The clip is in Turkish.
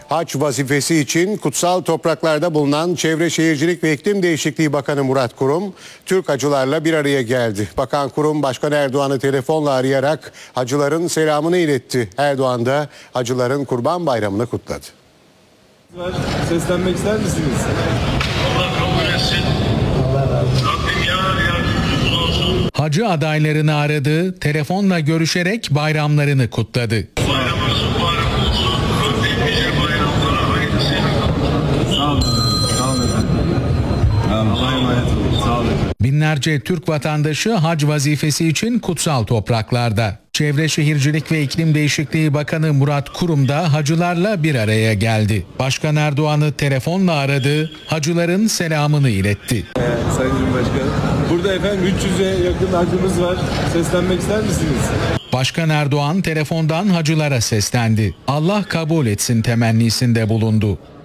Hac vazifesi için kutsal topraklarda bulunan Çevre Şehircilik ve İklim Değişikliği Bakanı Murat Kurum, Türk hacılarla bir araya geldi. Bakan Kurum, Başkan Erdoğan'ı telefonla arayarak hacıların selamını iletti. Erdoğan da hacıların Kurban Bayramı'nı kutladı. Seslenmek ister misiniz? Allah kabul etsin. Rabbim yardımcımız olsun. Hacı adaylarını aradı, telefonla görüşerek bayramlarını kutladı. Bayramınız mübarek olsun. Rabbim nice bayramlara hayırlısıyla. Sağ olun. Sağ olun efendim. Allah'a emanet olun. Sağ olun. Binlerce Türk vatandaşı hac vazifesi için kutsal topraklarda. Çevre Şehircilik ve İklim Değişikliği Bakanı Murat Kurum da hacılarla bir araya geldi. Başkan Erdoğan'ı telefonla aradı, hacıların selamını iletti. Sayın Cumhurbaşkanı. Burada efendim 300'e yakın hacımız var. Seslenmek ister misiniz? Başkan Erdoğan telefondan hacılara seslendi. Allah kabul etsin temennisinde bulundu.